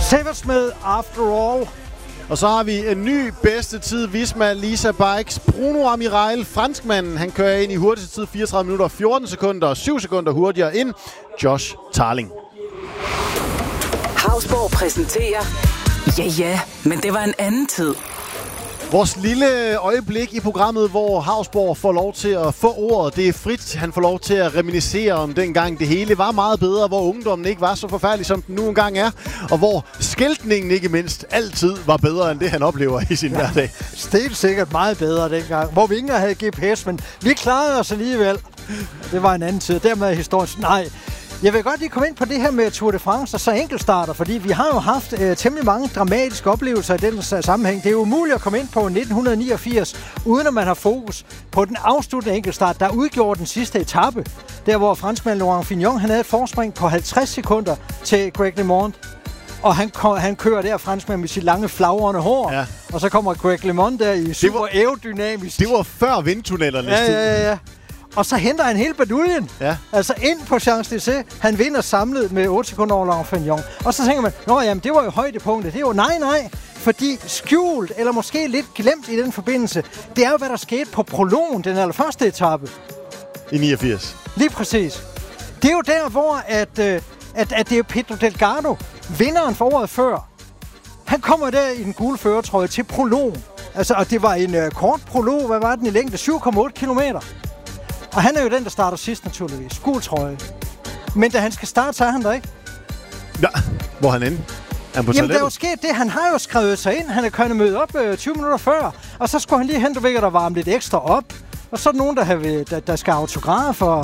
Savage med After All. Og så har vi en ny bedste tid. Visma Lease Bikes. Bruno Amiral, franskmanden, han kører ind i hurtigste tid 34 minutter og 14 sekunder og 7 sekunder hurtigere end Josh Tarling. Hausborg præsenterer... Ja, men det var en anden tid. Vores lille øjeblik i programmet, hvor Hausborg får lov til at få ordet. Det er frit. Han får lov til at reminiscere om dengang det hele var meget bedre, hvor ungdommen ikke var så forfærdelig, som den nu engang er, og hvor skiltningen ikke mindst altid var bedre end det, han oplever i sin hverdag. Helt sikkert meget bedre dengang, hvor vi ikke havde GPS, men vi klarede os alligevel. Det var en anden tid. Dermed er historien... Nej. Jeg vil godt lige komme ind på det her med Tour de France og så enkeltstarter, fordi vi har jo haft temmelig mange dramatiske oplevelser i den sammenhæng. Det er jo umuligt at komme ind på 1989, uden at man har fokus på den afsluttende enkeltstart, der udgjorde den sidste etape. Der hvor franskmanden Laurent Fignon, han havde et forspring på 50 sekunder til Greg LeMond. Og han kører der franskmand med sit lange flagrende hår. Ja. Og så kommer Greg LeMond der i super aerodynamisk. Det var før vindtunnelernes tid. Ja. Og så henter han hele baduljen. Ja. Altså ind på Champs-Élysées. Han vinder samlet med 8 sekunder over Laurent Fignon. Og så tænker man, det var jo højdepunktet. Det er jo nej. Fordi skjult, eller måske lidt glemt i den forbindelse, det er jo, hvad der skete på prologen, den allerførste etape. I 89. Lige præcis. Det er jo der, hvor at det er Pedro Delgado, vinderen for året før. Han kommer der i den gule førertrøje til prologen. Altså, og det var en kort prolog. Hvad var den i længde? 7,8 kilometer. Og han er jo den, der starter sidst naturligvis. Gul trøje. Men da han skal starte, så er han der ikke. Ja, hvor han ende? Jamen, der er jo sket det. Han har jo skrevet sig ind. Han er kørt møde op 20 minutter før. Og så skulle han lige hente der varme lidt ekstra op. Og så er der nogen, der skal autografer.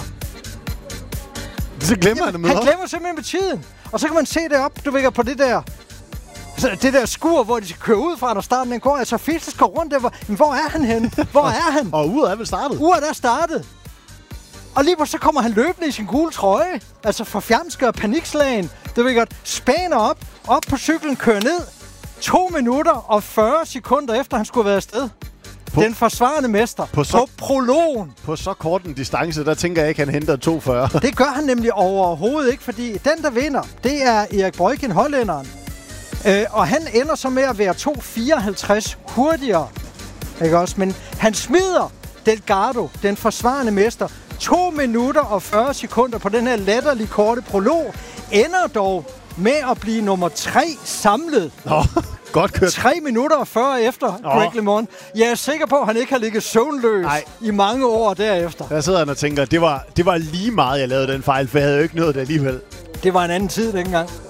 Så glemmer han Han glemmer simpelthen med tiden. Og så kan man se det op, på det der... Det der skur, hvor de skal køre ud fra, når starten den går. Altså, Fils går rundt der. Hvor er han henne? Hvor er han? Og uret er vel startet? Uret er startet. Og lige på så kommer han løbende i sin gule trøje. Altså forfjamsker panikslagen. Det vil godt spæner op på cyklen, kører ned. 2 minutter og 40 sekunder efter, han skulle være afsted. Den forsvarende mester på prologen. På så kort en distance, der tænker jeg ikke, han henter 2:40. Det gør han nemlig overhovedet ikke, fordi den, der vinder, det er Erik Breukien, hollænderen. Og han ender så med at være 2:54 hurtigere. Ikke også? Men han smider Delgado, den forsvarende mester, 2 minutter og 40 sekunder på den her latterlig korte prolog. Ender dog med at blive nummer 3 samlet. Godt kørt. 3 minutter og 40 efter Greg LeMond. Jeg er sikker på, at han ikke har ligget søvnløs i mange år derefter. Der sidder han og tænker, det var lige meget, jeg lavede den fejl, for jeg havde jo ikke nået det alligevel. Det var en anden tid dengang.